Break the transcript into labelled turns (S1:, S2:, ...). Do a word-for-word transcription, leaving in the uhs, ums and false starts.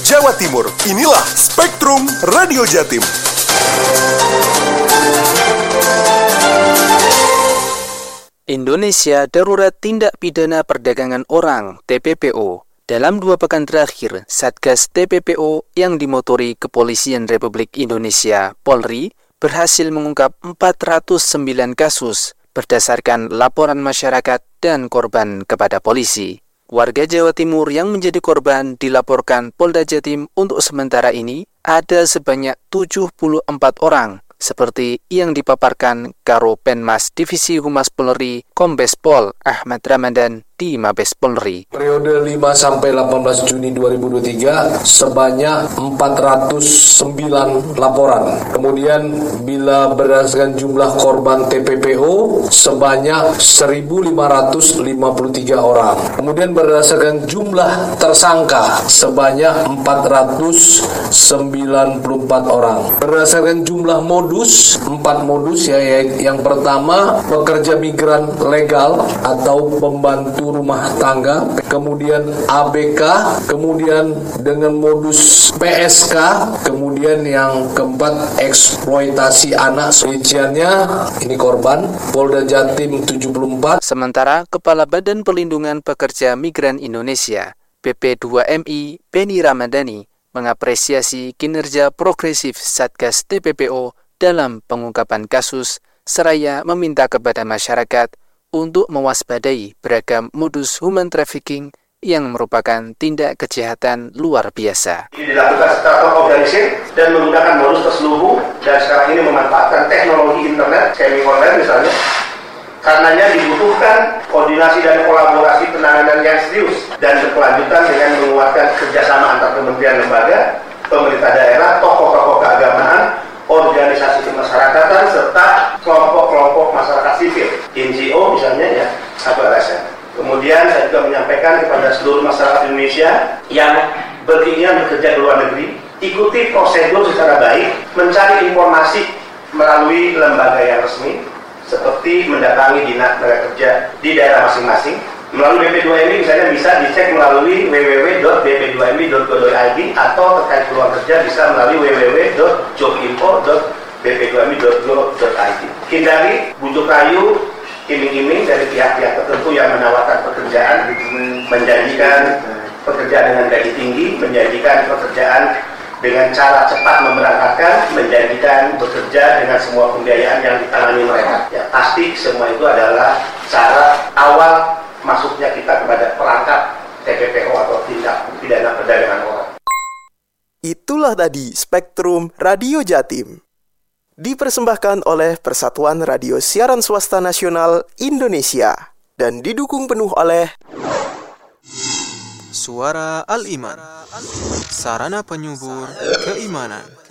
S1: Jawa Timur. Inilah Spektrum Radio Jatim.
S2: Indonesia Darurat Tindak Pidana Perdagangan Orang (T P P O). Dalam dua pekan terakhir, Satgas T P P O yang dimotori Kepolisian Republik Indonesia, Polri, berhasil mengungkap empat ratus sembilan kasus berdasarkan laporan masyarakat dan korban kepada polisi. Warga Jawa Timur yang menjadi korban dilaporkan Polda Jatim untuk sementara ini ada sebanyak tujuh puluh empat orang, seperti yang dipaparkan Karo Penmas Divisi Humas Polri, Kombes Pol Ahmad Ramadan di Mabes Polri.
S3: Periode lima sampai delapan belas Juni dua ribu dua puluh tiga sebanyak empat ratus sembilan laporan. Kemudian bila berdasarkan jumlah korban T P P O sebanyak seribu lima ratus lima puluh tiga orang. Kemudian berdasarkan jumlah tersangka sebanyak empat ratus sembilan puluh empat orang. Berdasarkan jumlah modus, empat modus ya, yang pertama pekerja migran legal atau pembantu rumah tangga, kemudian A B K, kemudian dengan modus P S K, kemudian yang keempat eksploitasi anak. Rinciannya ini korban Polda Jatim tujuh puluh empat.
S2: Sementara Kepala Badan Perlindungan Pekerja Migran Indonesia B P dua M I Beni Ramadhani mengapresiasi kinerja progresif Satgas T P P O dalam pengungkapan kasus, seraya meminta kepada masyarakat untuk mewaspadai beragam modus human trafficking yang merupakan tindak kejahatan luar biasa.
S4: Ini dilakukan secara terorganisir dan menggunakan modus terselubung, dan sekarang ini memanfaatkan teknologi internet, scamming online misalnya. Karenanya dibutuhkan koordinasi dan kolaborasi penanganan yang serius dan berkelanjutan dengan menguatkan kerjasama antar kementerian lembaga, pemerintah daerah, tokoh-tokoh keagamaan, organisasi kemasyarakatan, serta kelompok-kelompok masyarakat sipil, N G O misalnya ya, atau L S M. Kemudian saya juga menyampaikan kepada seluruh masyarakat Indonesia yang berkeinginan bekerja di luar negeri, ikuti prosedur secara baik, mencari informasi melalui lembaga yang resmi, seperti mendatangi dinas tenaga kerja di daerah masing-masing. Melalui B P dua M I misalnya bisa dicek melalui w w w dot b p dua m i dot go dot i d atau terkait peluang kerja bisa melalui w w w dot jobinfo dot b p dua m i dot go dot i d. Hindari bujuk rayu, iming-iming dari pihak-pihak tertentu yang menawarkan pekerjaan, menjanjikan pekerjaan dengan gaji tinggi, menjanjikan pekerjaan dengan cara cepat memberangkatkan, menjanjikan bekerja dengan semua pembiayaan yang ditangani mereka. Ya, pasti semua itu adalah cara awal masuknya kita kepada perangkap T P P O atau tindak pidana perdagangan orang.
S1: Itulah tadi Spektrum Radio Jatim. Dipersembahkan oleh Persatuan Radio Siaran Swasta Nasional Indonesia dan didukung penuh oleh
S5: Suara Al-Iman, sarana penyubur keimanan.